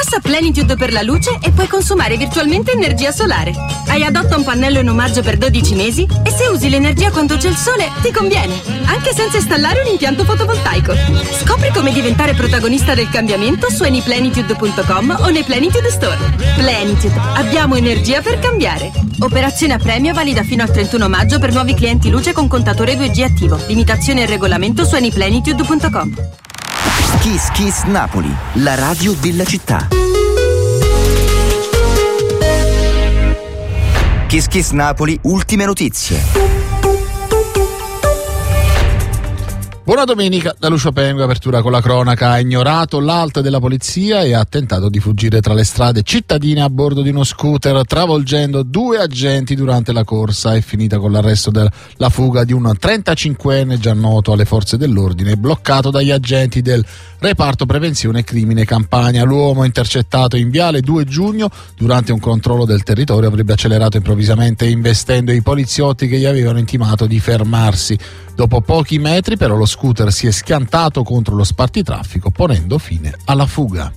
Passa Plenitude per la luce e puoi consumare virtualmente energia solare. Hai Adotta un pannello in omaggio per 12 mesi e se usi l'energia quando c'è il sole ti conviene, anche senza installare un impianto fotovoltaico. Scopri come diventare protagonista del cambiamento su anyplenitude.com o nei Plenitude Store. Plenitude, abbiamo energia per cambiare. Operazione a premio valida fino al 31 maggio per nuovi clienti luce con contatore 2G attivo. Limitazione e regolamento su anyplenitude.com. Kiss Kiss Napoli, la radio della città. Kiss Kiss Napoli, ultime notizie. Buona domenica da Lucio Pengo, apertura con la cronaca. Ha ignorato l'alto della polizia e ha tentato di fuggire tra le strade cittadine a bordo di uno scooter, travolgendo 2 agenti durante la corsa. È finita con l'arresto della fuga di un 35enne già noto alle forze dell'ordine, bloccato dagli agenti del reparto prevenzione crimine Campania. L'uomo, intercettato in viale 2 giugno durante un controllo del territorio, avrebbe accelerato improvvisamente investendo i poliziotti che gli avevano intimato di fermarsi. Dopo pochi metri però lo scooter si è schiantato contro lo spartitraffico, ponendo fine alla fuga.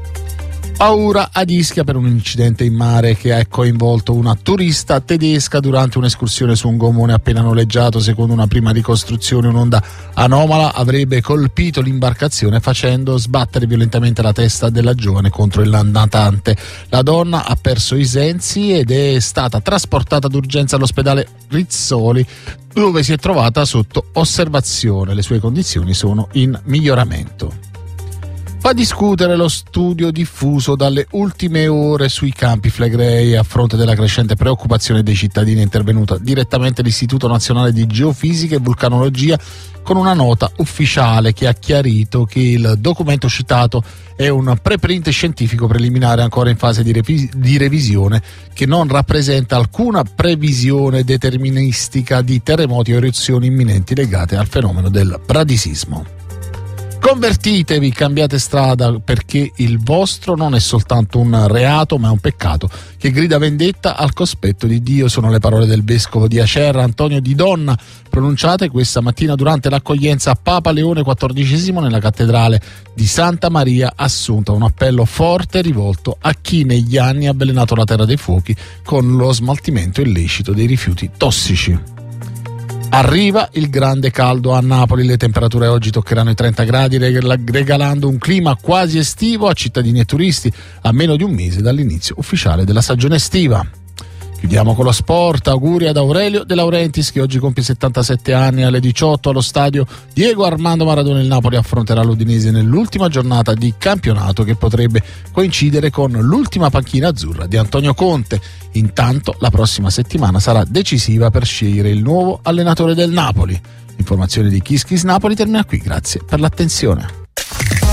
Paura ad Ischia per un incidente in mare che ha coinvolto una turista tedesca durante un'escursione su un gommone appena noleggiato. Secondo una prima ricostruzione, un'onda anomala avrebbe colpito l'imbarcazione facendo sbattere violentemente la testa della giovane contro il natante. La donna ha perso i sensi ed è stata trasportata d'urgenza all'ospedale Rizzoli, dove si è trovata sotto osservazione. Le sue condizioni sono in miglioramento. Fa discutere lo studio diffuso dalle ultime ore sui Campi Flegrei. A fronte della crescente preoccupazione dei cittadini è intervenuta direttamente l'Istituto Nazionale di Geofisica e Vulcanologia con una nota ufficiale che ha chiarito che il documento citato è un preprint scientifico preliminare ancora in fase di revisione, che non rappresenta alcuna previsione deterministica di terremoti o eruzioni imminenti legate al fenomeno del bradisismo. Convertitevi, cambiate strada, perché il vostro non è soltanto un reato ma è un peccato che grida vendetta al cospetto di Dio. Sono le parole del vescovo di Acerra, Antonio Di Donna, pronunciate questa mattina durante l'accoglienza a Papa Leone XIV nella cattedrale di Santa Maria Assunta. Un appello forte rivolto a chi negli anni ha avvelenato la terra dei fuochi con lo smaltimento illecito dei rifiuti tossici. Arriva il grande caldo a Napoli, le temperature oggi toccheranno i 30 gradi regalando un clima quasi estivo a cittadini e turisti a meno di un mese dall'inizio ufficiale della stagione estiva. Chiudiamo con lo sport, auguri ad Aurelio De Laurentiis che oggi compie 77 anni. Alle 18 allo stadio Diego Armando Maradona il Napoli affronterà l'Udinese nell'ultima giornata di campionato che potrebbe coincidere con l'ultima panchina azzurra di Antonio Conte. Intanto la prossima settimana sarà decisiva per scegliere il nuovo allenatore del Napoli. L'informazione di Kiss Kiss Napoli termina qui, grazie per l'attenzione.